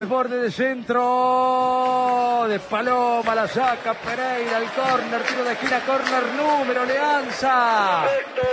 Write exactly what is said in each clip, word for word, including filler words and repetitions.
Borde de centro de Paloma, la saca Pereira, el córner, tiro de esquina, córner número, Leanza.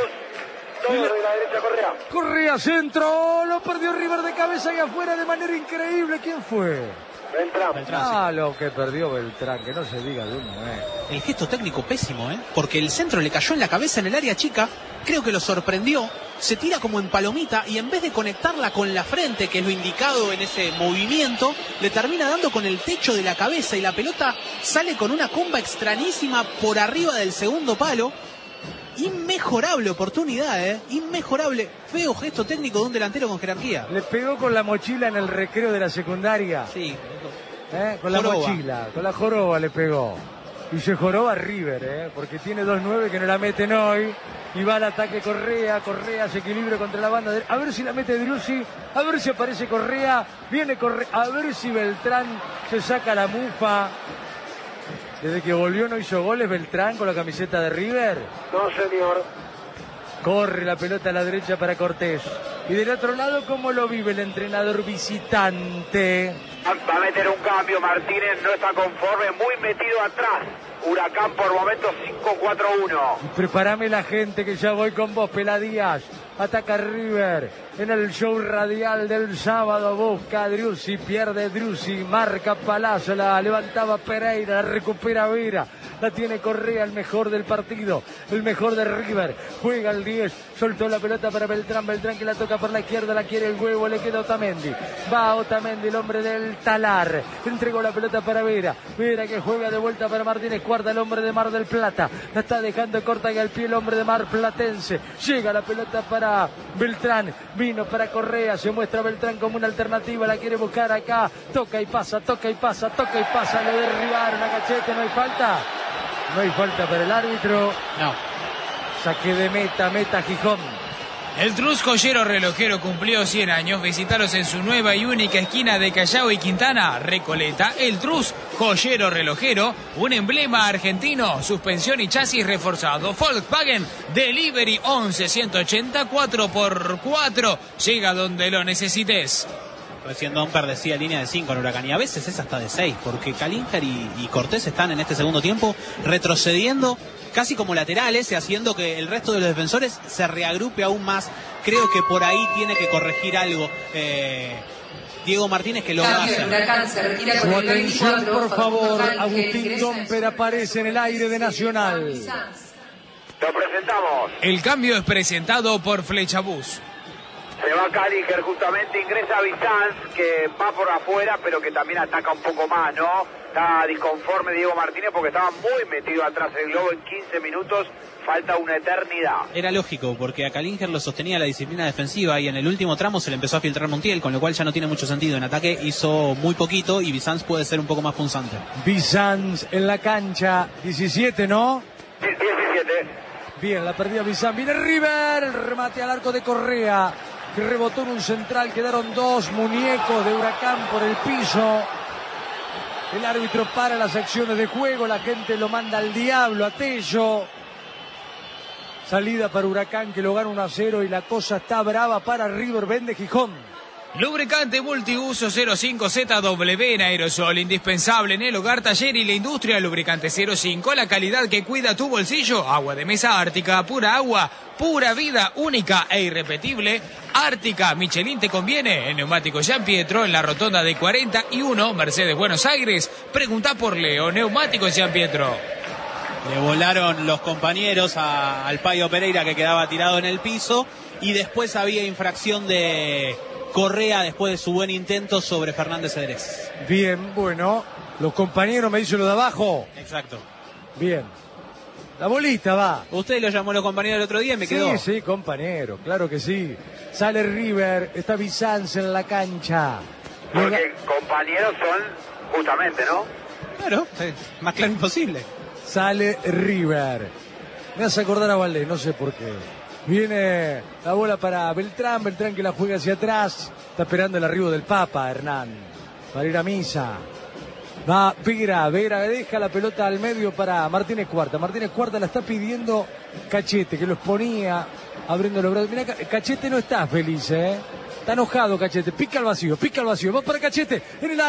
Todo de la derecha, Correa. Correa, centro, lo perdió River de cabeza y afuera de manera increíble. ¿Quién fue? Beltrán. Beltrán, Ah, sí. lo que perdió Beltrán, que no se diga de uno, eh. El gesto técnico pésimo, ¿eh? Porque el centro le cayó en la cabeza en el área chica, creo que lo sorprendió, se tira como en palomita y en vez de conectarla con la frente, que es lo indicado en ese movimiento, le termina dando con el techo de la cabeza y la pelota sale con una comba extrañísima por arriba del segundo palo. Inmejorable oportunidad, ¿eh? Inmejorable. Feo gesto técnico de un delantero con jerarquía. Le pegó con la mochila en el recreo de la secundaria. Sí. ¿Eh? Con la Joroba. mochila, con la joroba le pegó. Y se joroba River, ¿eh? Porque tiene dos nueve que no la meten hoy. Y va al ataque Correa, Correa se equilibra contra la banda. De... A ver si la mete Driussi, a ver si aparece Correa. Viene Correa, a ver si Beltrán se saca la mufa. Desde que volvió no hizo goles Beltrán con la camiseta de River. No, señor. Corre la pelota a la derecha para Cortés. Y del otro lado, ¿cómo lo vive el entrenador visitante? Va a meter un cambio, Martínez no está conforme, muy metido atrás. Huracán por momentos cinco cuatro uno. Prepárame la gente que ya voy con vos, Peladías. Ataca River en el show radial del sábado. Busca a Driussi, pierde Driussi, marca Palazzo, la levantaba Pereira, la recupera Vera. La tiene Correa, el mejor del partido, el mejor de River. Juega el diez, soltó la pelota para Beltrán. Beltrán que la toca por la izquierda, la quiere el huevo, le queda Otamendi. Va Otamendi, el hombre del Talar. Entregó la pelota para Vera. Vera que juega de vuelta para Martínez Cuarta, el hombre de Mar del Plata. La está dejando corta y al pie el hombre de Mar Platense. Llega la pelota para Beltrán. Vino para Correa, se muestra Beltrán como una alternativa, la quiere buscar acá. Toca y pasa, toca y pasa, toca y pasa. Lo derribaron a Cachete, no hay falta. No hay falta para el árbitro. No. Saque de meta, meta Gijón. El Trus Joyero Relojero cumplió cien años. Visitaros en su nueva y única esquina de Callao y Quintana, Recoleta. El Trus Joyero Relojero, un emblema argentino. Suspensión y chasis reforzado. Volkswagen Delivery once ciento ochenta cuatro por cuatro. Llega donde lo necesites. Recién Domper decía línea de cinco en Huracán y a veces es hasta de seis, porque Calínger y, y Cortés están en este segundo tiempo retrocediendo casi como laterales y haciendo que el resto de los defensores se reagrupe aún más. Creo que por ahí tiene que corregir algo eh, Diego Martínez, que lo va a hacer. Huracán se retira con Su el atención, veinticuatro, por favor. Huracán, Agustín que Domper aparece en el aire de Nacional. Lo presentamos. El cambio es presentado por Flechabús. Se va Calíger, justamente ingresa Bizanz, que va por afuera, pero que también ataca un poco más, ¿no? Está disconforme Diego Martínez porque estaba muy metido atrás el globo en quince minutos. Falta una eternidad. Era lógico, porque a Calínger lo sostenía la disciplina defensiva y en el último tramo se le empezó a filtrar Montiel, con lo cual ya no tiene mucho sentido. En ataque hizo muy poquito y Bizanz puede ser un poco más punzante. Bizanz en la cancha. diecisiete, ¿no? diecisiete. Bien, la perdida Bizanz. Viene River. El remate al arco de Correa, que rebotó en un central. Quedaron dos muñecos de Huracán por el piso. El árbitro para las acciones de juego. La gente lo manda al diablo a Tello. Salida para Huracán, que lo gana uno a cero y la cosa está brava para River. Vende Gijón. Lubricante multiuso cero cinco Z W en aerosol, indispensable en el hogar, taller y la industria. Lubricante cero cinco, la calidad que cuida tu bolsillo. Agua de mesa Ártica, pura agua, pura vida, única e irrepetible. Ártica, Michelin te conviene. En Neumático Gian Pietro, en la rotonda de cuarenta y uno, Mercedes, Buenos Aires. Pregunta por Leo. Neumático Gian Pietro. Le volaron los compañeros a, al Payo Pereira, que quedaba tirado en el piso, y después había infracción de Correa después de su buen intento sobre Fernández Cedrés. Bien, bueno, los compañeros me dicen lo de abajo. Exacto. Bien. La bolita va. Usted lo llamó los compañeros el otro día y me quedó. Sí, sí, compañero, claro que sí. Sale River, está Bizanz en la cancha. Porque compañeros son justamente, ¿no? Claro, sí, más claro imposible. Sale River. Me hace acordar a Valdés, no sé por qué. Viene la bola para Beltrán, Beltrán que la juega hacia atrás. Está esperando el arribo del Papa, Hernán, para ir a misa. Va Vera, Vera deja la pelota al medio para Martínez Cuarta. Martínez Cuarta la está pidiendo Cachete, que lo exponía, abriendo los brazos. Mirá, Cachete no está feliz, ¿eh? Está enojado Cachete. Pica al vacío, pica al vacío. Va para Cachete. En el